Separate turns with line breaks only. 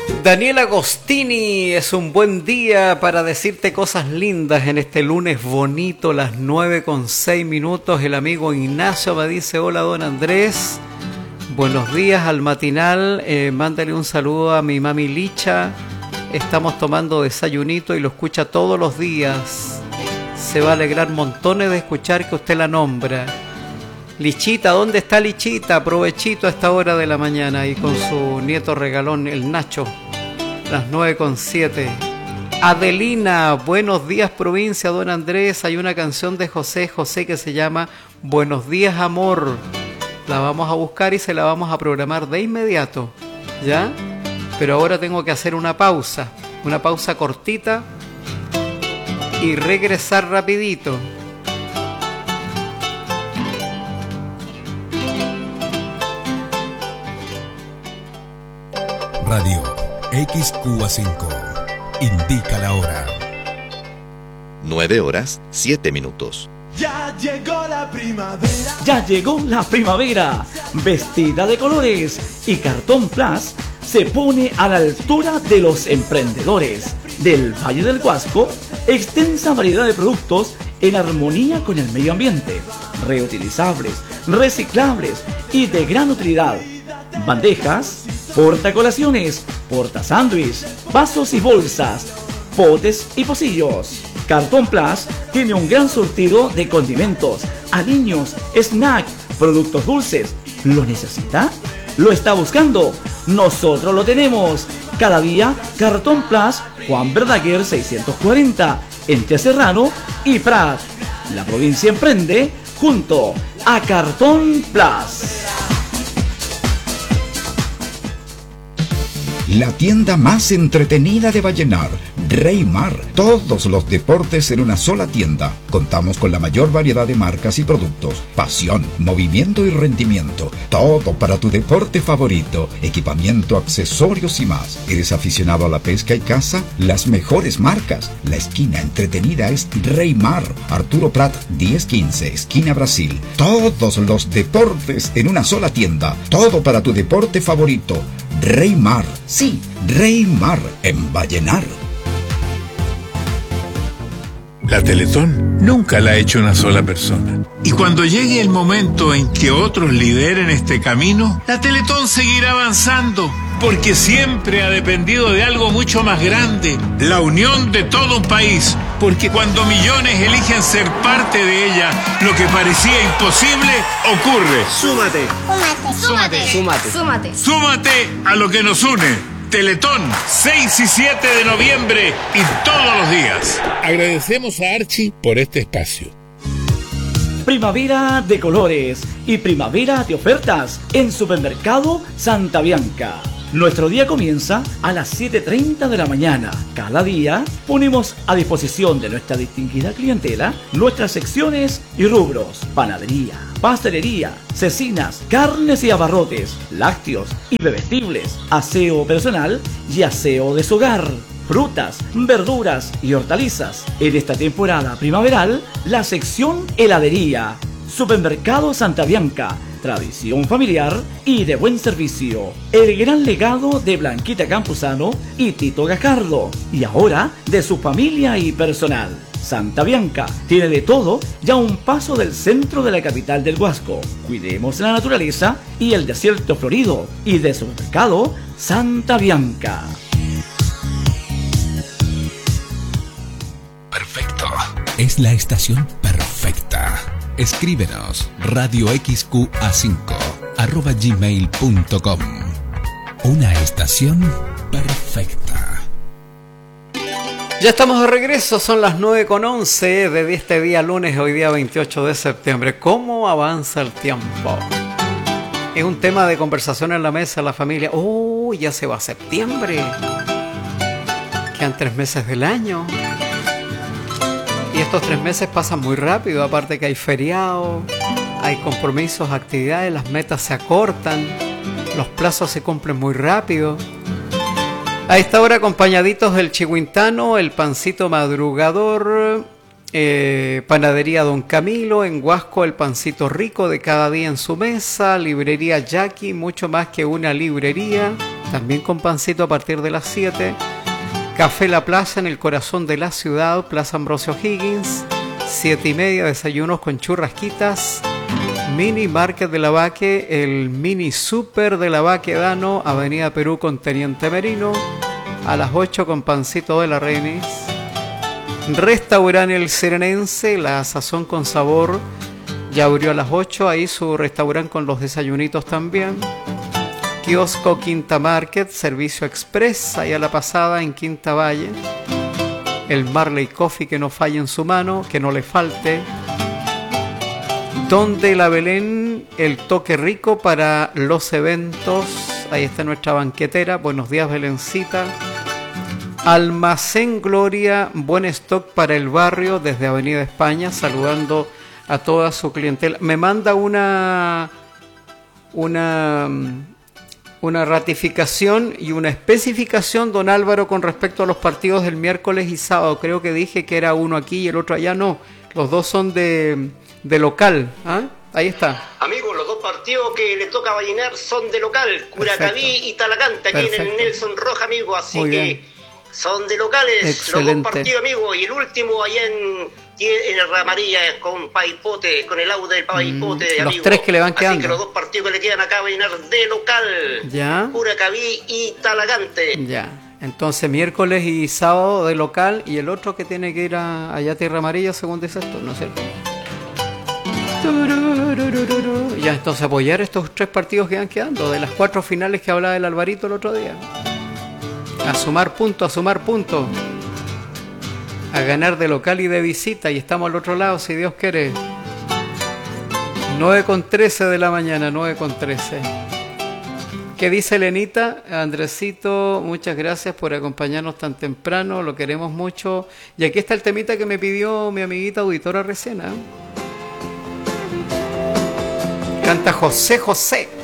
Daniel Agostini, es un buen día para decirte cosas lindas en este lunes bonito, las 9:06. El amigo Ignacio me dice: hola don Andrés, buenos días al matinal, mándale un saludo a mi mami Licha, estamos tomando desayunito y lo escucha todos los días, se va a alegrar montones de escuchar que usted la nombra. Lichita, ¿dónde está Lichita? Provechito a esta hora de la mañana y con su nieto regalón, el Nacho. Las 9:07. Adelina, buenos días provincia, don Andrés. Hay una canción de José José que se llama Buenos días amor. La vamos a buscar y se la vamos a programar de inmediato, ¿ya? Pero ahora tengo que hacer una pausa cortita y regresar rapidito.
Radio XQA5 indica la hora.
9:07.
Ya llegó la primavera.
Ya llegó la primavera, vestida de colores, y Cartón Plus se pone a la altura de los emprendedores del Valle del Huasco. Extensa variedad de productos en armonía con el medio ambiente, reutilizables, reciclables y de gran utilidad. Bandejas, portacolaciones, portasándwich, vasos y bolsas, potes y pocillos. Cartón Plus tiene un gran surtido de condimentos, aliños, snack, productos dulces. ¿Lo necesita? ¿Lo está buscando? Nosotros lo tenemos. Cada día, Cartón Plus, Juan Verdaguer 640, entre Serrano y Prat. La provincia emprende junto a Cartón Plus.
La tienda más entretenida de Vallenar, Reymar. Todos los deportes en una sola tienda. Contamos con la mayor variedad de marcas y productos. Pasión, movimiento y rendimiento. Todo para tu deporte favorito. Equipamiento, accesorios y más. ¿Eres aficionado a la pesca y caza? Las mejores marcas. La esquina entretenida es Reymar. Arturo Prat 1015, esquina Brasil. Todos los deportes en una sola tienda. Todo para tu deporte favorito. Reymar, sí, Reymar en Vallenar.
La Teletón nunca la ha hecho una sola persona. Y cuando llegue el momento en que otros lideren este camino, la Teletón seguirá avanzando, porque siempre ha dependido de algo mucho más grande, la unión de todo un país. Porque cuando millones eligen ser parte de ella, lo que parecía imposible ocurre.
Súmate.
Súmate.
Súmate.
Súmate.
Súmate a lo que nos une. Teletón, 6 y 7 de noviembre y todos los días. Agradecemos a Archie por este espacio.
Primavera de colores y primavera de ofertas en Supermercado Santa Bianca. Nuestro día comienza a las 7:30 de la mañana. Cada día ponemos a disposición de nuestra distinguida clientela nuestras secciones y rubros: panadería, pastelería, cecinas, carnes y abarrotes, lácteos y bebestibles, aseo personal y aseo de su hogar, frutas, verduras y hortalizas. En esta temporada primaveral, la sección heladería. Supermercado Santa Bianca, tradición familiar y de buen servicio. El gran legado de Blanquita Campuzano y Tito Gajardo, y ahora de su familia y personal. Santa Bianca tiene de todo ya un paso del centro de la capital del Huasco. Cuidemos la naturaleza y el desierto florido, y de Supermercado Santa Bianca.
Perfecto. Es la estación perfecta. Escríbenos radioxqa5@gmail.com. Una estación perfecta.
Ya estamos de regreso, son las 9:11 de este día lunes, hoy día 28 de septiembre. ¿Cómo avanza el tiempo? Es un tema de conversación en la mesa, la familia. ¡Oh, ya se va septiembre! Quedan 3 meses del año. Y estos 3 meses pasan muy rápido, aparte que hay feriados, hay compromisos, actividades, las metas se acortan, los plazos se cumplen muy rápido. A esta hora acompañaditos del chigüintano, el pancito madrugador Panadería Don Camilo, en Huasco el pancito rico de cada día en su mesa. Librería Jackie, mucho más que una librería, también con pancito a partir de las 7. Café La Plaza en el corazón de la ciudad, Plaza Ambrosio Higgins, 7:30, desayunos con churrasquitas. Mini Market de Lavaque, el mini super de Lavaque Dano, Avenida Perú con Teniente Merino, a las 8 con pancito de la Renis. Restaurante El Serenense, la sazón con sabor, ya abrió a las 8, ahí su restaurante con los desayunitos también. Kiosco Quinta Market, servicio express, ahí a la pasada en Quinta Valle. El Marley Coffee que no falle en su mano, que no le falte. Donde la Belén, el toque rico para los eventos, ahí está nuestra banquetera, buenos días Belencita. Almacén Gloria, buen stock para el barrio desde Avenida España, saludando a toda su clientela. Me manda una ratificación y una especificación, don Álvaro, con respecto a los partidos del miércoles y sábado. Creo que dije que era uno aquí y el otro allá, no. Los dos son de local. ¿Ah? Ahí está.
Amigos, los dos partidos que le toca ballenar son de local, Curacaví y Talagante, aquí en el Nelson Roja, amigo. Así muy que bien. Son de locales. Excelente. Los dos partidos, amigo. Y el último allá en el Ramarilla con Paipote, con el auto del Paipote, amigo.
Los tres que le van quedando.
Así que los dos partidos que le quedan acá a ballenar de local.
Ya.
Curacaví y Talagante.
Ya. Entonces miércoles y sábado de local, y el otro que tiene que ir allá a Tierra Amarilla, según dice esto, ¿no es cierto? Ya, entonces apoyar estos tres partidos que van quedando, de las 4 finales que hablaba el Alvarito el otro día. A sumar puntos, a ganar de local y de visita, y estamos al otro lado, si Dios quiere. 9:13 de la mañana, 9:13. ¿Qué dice Elenita? Andresito, muchas gracias por acompañarnos tan temprano, lo queremos mucho. Y aquí está el temita que me pidió mi amiguita auditora recién, ¿eh? Canta José José.